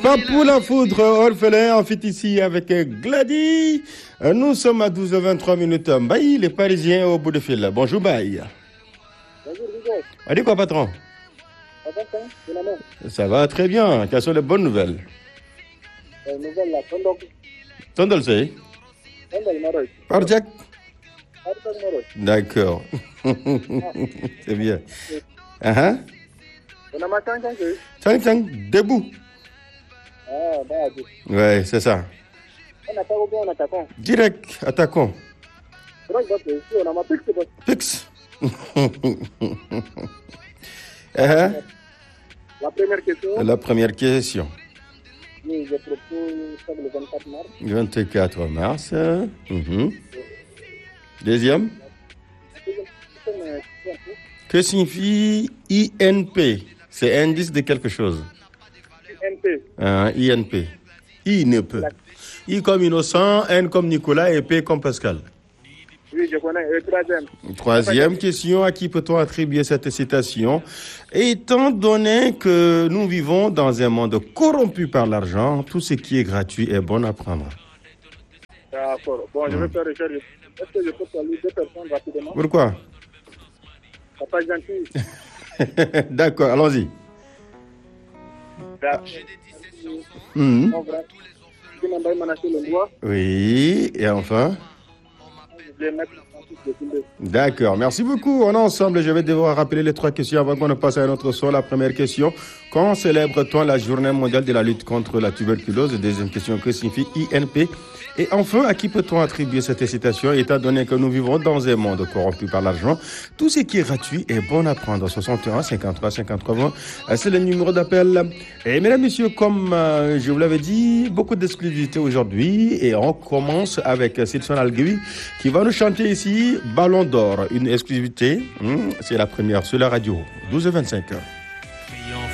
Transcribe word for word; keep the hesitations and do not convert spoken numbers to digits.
Pas pour la foudre, orphelin, en fait ici avec Gladys. Nous sommes à douze heures vingt-trois minutes. Baï, les Parisiens au bout de fil. Bonjour Baï. Bonjour, Hugo. On dit quoi, patron? Ça va, c'est la même. Ça va très bien. Quelles sont les bonnes nouvelles? Les nouvelles là, Tondok. Tondol, c'est Tondok, Maroc. Pardiac. Tondok, Maroc. D'accord. C'est bien. Uh-huh. On a ma chanson, c'est. Tiens, tiens, debout. Ah, d'accord. Ouais, c'est ça. On attaque ou bien on attaque? Direct, attaquons. Direct, parce que ici, on a ma pique, c'est pas. Fixe. Uh-huh. La première question. La première question. Oui, je propose ça le vingt-quatre mars. vingt-quatre mars. Mhm. Deuxième. Que signifie I N P? C'est indice de quelque chose. I N P. Uh, I N P. I ne peut. I comme innocent, N comme Nicolas et P comme Pascal. Oui, je connais. Et troisième. Troisième question, à qui peut-on attribuer cette citation? Étant donné que nous vivons dans un monde corrompu par l'argent, tout ce qui est gratuit est bon à prendre. D'accord. Bon, je vais faire recherche. Est-ce que je peux saluer deux personnes rapidement? Pourquoi? Papa gentil. D'accord, allons-y. Mmh. Oui, et enfin? D'accord, merci beaucoup. On est ensemble. Je vais devoir rappeler les trois questions avant qu'on ne passe à notre son. La première question, quand célèbre-t-on la journée mondiale de la lutte contre la tuberculose? Deuxième question, que signifie I N P? Et enfin, à qui peut-on attribuer cette citation, étant donné que nous vivons dans un monde corrompu par l'argent? Tout ce qui est gratuit est bon à prendre. soixante et un, cinquante-trois, cinquante-trois, vingt, c'est le numéro d'appel. Et mesdames, messieurs, comme euh, je vous l'avais dit, beaucoup d'exclusivité aujourd'hui. Et on commence avec Silson Algui qui va nous chanter ici Ballon d'Or, une exclusivité. Hum, c'est la première sur la radio, douze heures vingt-cinq.